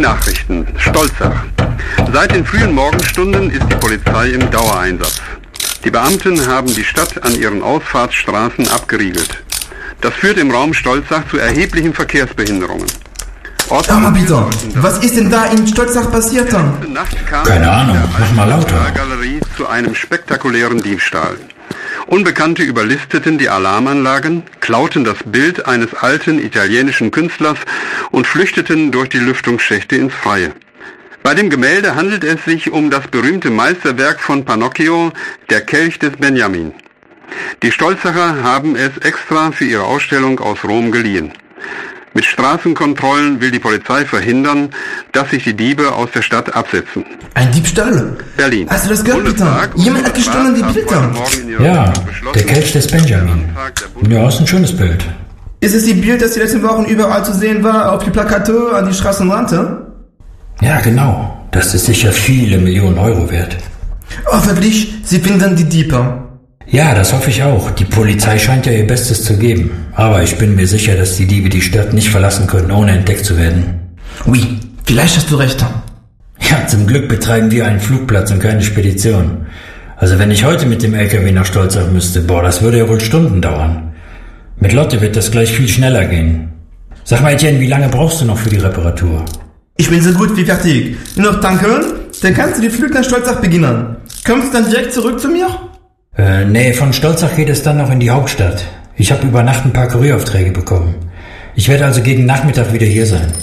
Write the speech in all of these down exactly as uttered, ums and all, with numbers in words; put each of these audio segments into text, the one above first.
Nachrichten. Stolzach. Seit den frühen Morgenstunden ist die Polizei im Dauereinsatz. Die Beamten haben die Stadt an ihren Ausfahrtsstraßen abgeriegelt. Das führt im Raum Stolzach zu erheblichen Verkehrsbehinderungen. Aber bitte, was ist denn da in Stolzach passiert dann? Keine Ahnung, mach mal lauter. Galerie zu einem spektakulären Diebstahl. Unbekannte überlisteten die Alarmanlagen, klauten das Bild eines alten italienischen Künstlers und flüchteten durch die Lüftungsschächte ins Freie. Bei dem Gemälde handelt es sich um das berühmte Meisterwerk von Panocchio, der Kelch des Benjamin. Die Stolzacher haben es extra für ihre Ausstellung aus Rom geliehen. Mit Straßenkontrollen will die Polizei verhindern, dass sich die Diebe aus der Stadt absetzen. Ein Diebstahl? Berlin. Hast du das gehört, Peter? Jemand hat gestohlen die Bilder. Ja, der Kelch des Benjamin. Ja, ist ein schönes Bild. Ist es die Bild, das die letzten Wochen überall zu sehen war, auf die Plakate an die Straßenrand? Ja, genau. Das ist sicher viele Millionen Euro wert. Oh, wirklich? Sie finden die Diebe? Ja, das hoffe ich auch. Die Polizei scheint ja ihr Bestes zu geben. Aber ich bin mir sicher, dass die Diebe die Stadt nicht verlassen können, ohne entdeckt zu werden. Oui, vielleicht hast du recht. Ja, zum Glück betreiben wir einen Flugplatz und keine Spedition. Also wenn ich heute mit dem L K W nach Stolzach müsste, boah, das würde ja wohl Stunden dauern. Mit Lotte wird das gleich viel schneller gehen. Sag mal, Etienne, wie lange brauchst du noch für die Reparatur? Ich bin so gut wie fertig. Nur noch tanken, dann kannst du die Flug nach Stolzach beginnen. Kommst du dann direkt zurück zu mir? Äh, nee, von Stolzach geht es dann noch in die Hauptstadt. Ich habe über Nacht ein paar Kurieraufträge bekommen. Ich werde also gegen Nachmittag wieder hier sein.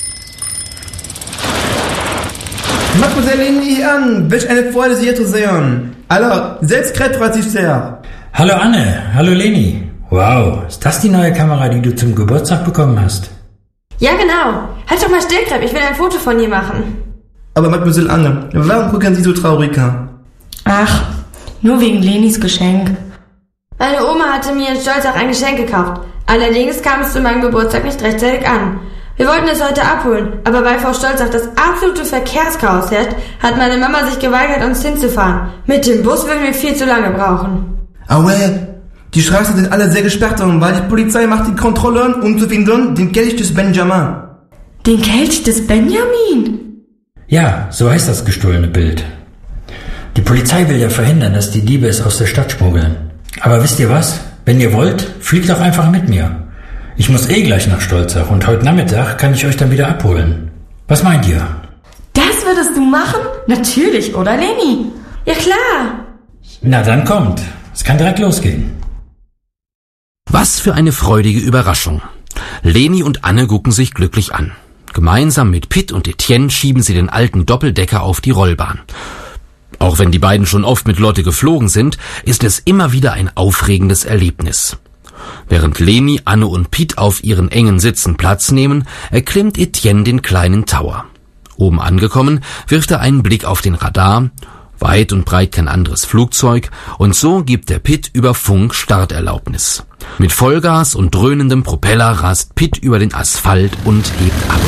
Mademoiselle Leni, welch eine Freude, Sie hier zu sehen. Alors, selbst Crête freut sich sehr. Hallo Anne, hallo Leni. Wow, ist das die neue Kamera, die du zum Geburtstag bekommen hast? Ja, genau. Halt doch mal still, Krepp, ich will ein Foto von dir machen. Aber Mademoiselle Anne, warum gucken Sie so traurig? Ach, nur wegen Lenis Geschenk. Meine Oma hatte mir in Stolzach ein Geschenk gekauft. Allerdings kam es zu meinem Geburtstag nicht rechtzeitig an. Wir wollten es heute abholen, aber weil vor Stolzach das absolute Verkehrschaos herrscht, hat meine Mama sich geweigert, uns hinzufahren. Mit dem Bus würden wir viel zu lange brauchen. Ah ouais, die Straßen sind alle sehr gesperrt, weil die Polizei macht die Kontrollen, um zu finden den Kelch des Benjamin. Den Kelch des Benjamin? Ja, so heißt das gestohlene Bild. Die Polizei will ja verhindern, dass die Diebe es aus der Stadt schmuggeln. Aber wisst ihr was? Wenn ihr wollt, fliegt doch einfach mit mir. Ich muss eh gleich nach Stolzach und heute Nachmittag kann ich euch dann wieder abholen. Was meint ihr? Das würdest du machen? Natürlich, oder Leni? Ja klar. Na dann kommt. Es kann direkt losgehen. Was für eine freudige Überraschung. Leni und Anne gucken sich glücklich an. Gemeinsam mit Pitt und Etienne schieben sie den alten Doppeldecker auf die Rollbahn. Auch wenn die beiden schon oft mit Lotte geflogen sind, ist es immer wieder ein aufregendes Erlebnis. Während Leni, Anne und Pitt auf ihren engen Sitzen Platz nehmen, erklimmt Etienne den kleinen Tower. Oben angekommen, wirft er einen Blick auf den Radar, weit und breit kein anderes Flugzeug, und so gibt der Pitt über Funk Starterlaubnis. Mit Vollgas und dröhnendem Propeller rast Pitt über den Asphalt und hebt ab.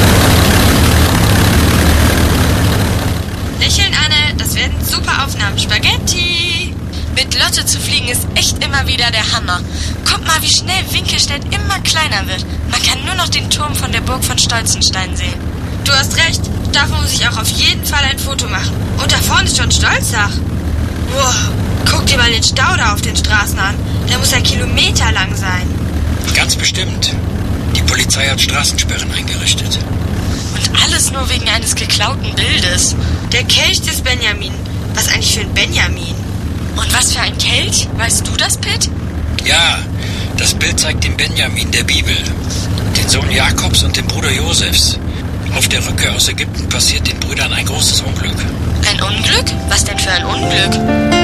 Lächeln, Anne, das werden super Aufnahmen. Spaghetti! Mit Lotte zu fliegen ist echt immer wieder der Hammer. Guck mal, wie schnell Winkelstedt immer kleiner wird. Man kann nur noch den Turm von der Burg von Stolzenstein sehen. Du hast recht, davon muss ich auch auf jeden Fall ein Foto machen. Und da vorne ist schon Stolzach. Wow, guck dir mal den Stau da auf den Straßen an. Der muss ja Kilometer lang sein. Ganz bestimmt. Die Polizei hat Straßensperren eingerichtet. Und alles nur wegen eines geklauten Bildes. Der Kelch des Benjamin. Was eigentlich für ein Benjamin? Und was für ein Kelch? Weißt du das, Pitt? Ja, das Bild zeigt den Benjamin der Bibel. Den Sohn Jakobs und den Bruder Josefs. Auf der Rückkehr aus Ägypten passiert den Brüdern ein großes Unglück. Ein Unglück? Was denn für ein Unglück?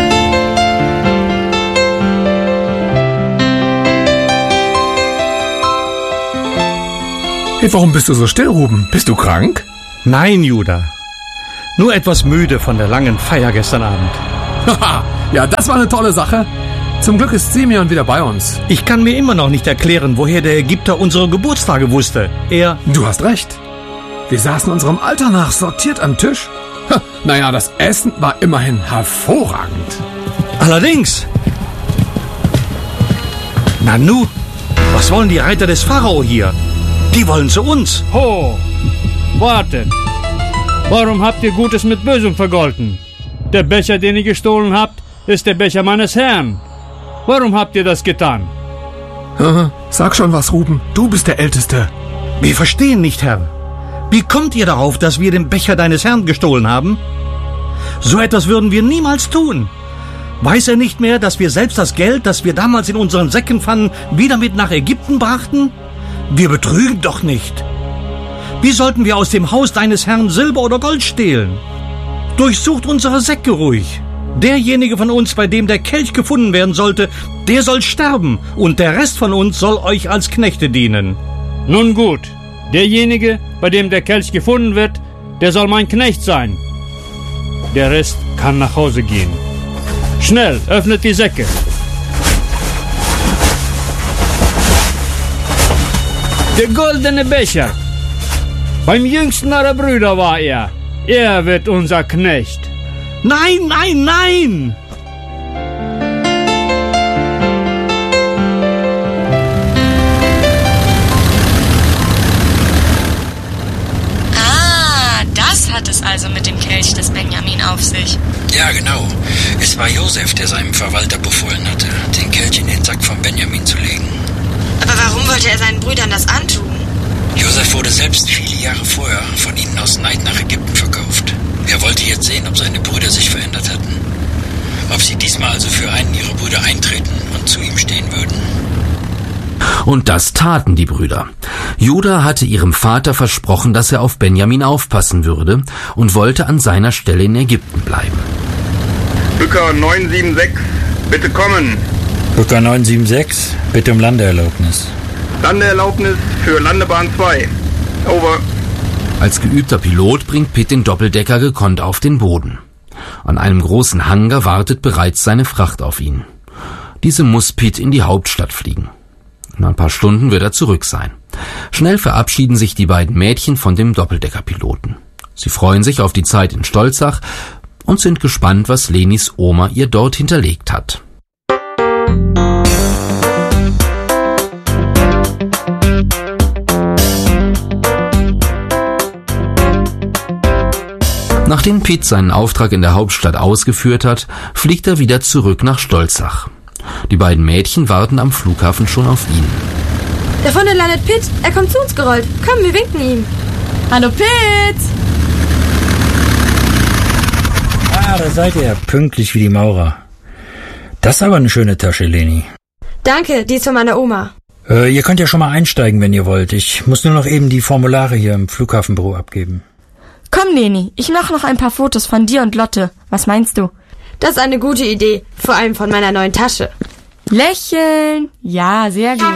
Hey, warum bist du so still, Ruben? Bist du krank? Nein, Judah. Nur etwas müde von der langen Feier gestern Abend. Haha, ja, das war eine tolle Sache. Zum Glück ist Simeon wieder bei uns. Ich kann mir immer noch nicht erklären, woher der Ägypter unsere Geburtstage wusste. Er... Du hast recht. Wir saßen unserem Alter nach sortiert am Tisch. Ha, naja, das Essen war immerhin hervorragend. Allerdings. Nanu, was wollen die Reiter des Pharao hier? Die wollen zu uns. Ho! wartet. Warum habt ihr Gutes mit Bösem vergolten? Der Becher, den ihr gestohlen habt, ist der Becher meines Herrn. Warum habt ihr das getan? Sag schon was, Ruben. Du bist der Älteste. Wir verstehen nicht, Herr. Wie kommt ihr darauf, dass wir den Becher deines Herrn gestohlen haben? So etwas würden wir niemals tun. Weiß er nicht mehr, dass wir selbst das Geld, das wir damals in unseren Säcken fanden, wieder mit nach Ägypten brachten? Wir betrügen doch nicht. Wie sollten wir aus dem Haus deines Herrn Silber oder Gold stehlen? Durchsucht unsere Säcke ruhig. Derjenige von uns, bei dem der Kelch gefunden werden sollte, der soll sterben, und der Rest von uns soll euch als Knechte dienen. Nun gut, derjenige, bei dem der Kelch gefunden wird, der soll mein Knecht sein. Der Rest kann nach Hause gehen. Schnell, öffnet die Säcke. Der goldene Becher. Beim jüngsten aller Brüder war er. Er wird unser Knecht. Nein, nein, nein! Ah, das hat es also mit dem Kelch des Benjamin auf sich. Ja, genau. Es war Josef, der seinem Verwalter befohlen hatte, den Kelch in den Sack von Benjamin zu legen. Aber warum wollte er seinen Brüdern das antun? Josef wurde selbst viele Jahre vorher von ihnen aus Neid nach Ägypten verkauft. Er wollte jetzt sehen, ob seine Brüder sich verändert hatten. Ob sie diesmal also für einen ihrer Brüder eintreten und zu ihm stehen würden. Und das taten die Brüder. Juda hatte ihrem Vater versprochen, dass er auf Benjamin aufpassen würde und wollte an seiner Stelle in Ägypten bleiben. Bücker neun sieben sechs, bitte kommen. Bücker neun sieben sechs, bitte um Landeerlaubnis. Landeerlaubnis für Landebahn zwei. Over. Als geübter Pilot bringt Pitt den Doppeldecker gekonnt auf den Boden. An einem großen Hangar wartet bereits seine Fracht auf ihn. Diese muss Pitt in die Hauptstadt fliegen. In ein paar Stunden wird er zurück sein. Schnell verabschieden sich die beiden Mädchen von dem Doppeldeckerpiloten. Sie freuen sich auf die Zeit in Stolzach und sind gespannt, was Lenis Oma ihr dort hinterlegt hat. Nachdem Pitt seinen Auftrag in der Hauptstadt ausgeführt hat, fliegt er wieder zurück nach Stolzach. Die beiden Mädchen warten am Flughafen schon auf ihn. Da vorne landet Pitt. Er kommt zu uns gerollt. Komm, wir winken ihm. Hallo Pitt! Ah, da seid ihr. Pünktlich wie die Maurer. Das ist aber eine schöne Tasche, Leni. Danke, die ist von meiner Oma. Äh, ihr könnt ja schon mal einsteigen, wenn ihr wollt. Ich muss nur noch eben die Formulare hier im Flughafenbüro abgeben. Komm, Leni, ich mache noch ein paar Fotos von dir und Lotte. Was meinst du? Das ist eine gute Idee, vor allem von meiner neuen Tasche. Lächeln. Ja, sehr gut.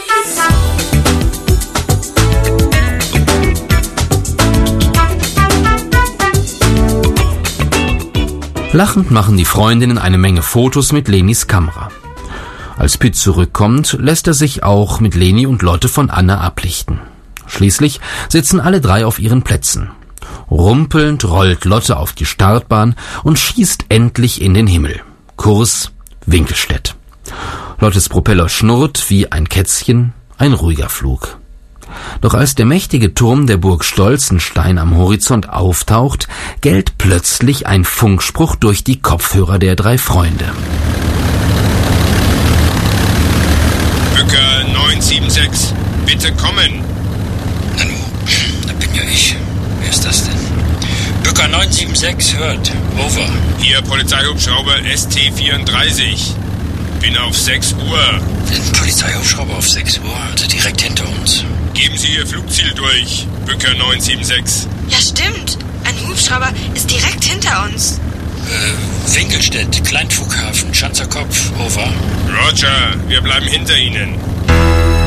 Lachend machen die Freundinnen eine Menge Fotos mit Lenis Kamera. Als Pitt zurückkommt, lässt er sich auch mit Leni und Lotte von Anne ablichten. Schließlich sitzen alle drei auf ihren Plätzen. Rumpelnd rollt Lotte auf die Startbahn und schießt endlich in den Himmel. Kurs Winkelstedt. Lottes Propeller schnurrt wie ein Kätzchen, ein ruhiger Flug. Doch als der mächtige Turm der Burg Stolzenstein am Horizont auftaucht, gellt plötzlich ein Funkspruch durch die Kopfhörer der drei Freunde. Bücker neun sieben sechs, bitte kommen. Nanu, da bin ja ich. Wer ist das denn? Bücker neun sieben sechs, hört. Over. Hier Polizeihubschrauber S T vierunddreißig. Bin auf sechs Uhr. Ein Polizeihubschrauber auf sechs Uhr, also direkt hinter uns. Geben Sie Ihr Flugziel durch, Bücker neun sieben sechs. Ja, stimmt. Ein Hubschrauber ist direkt hinter uns. Äh, Winkelstedt, Kleinflughafen, Schanzer Kopf, over. Roger, wir bleiben hinter Ihnen.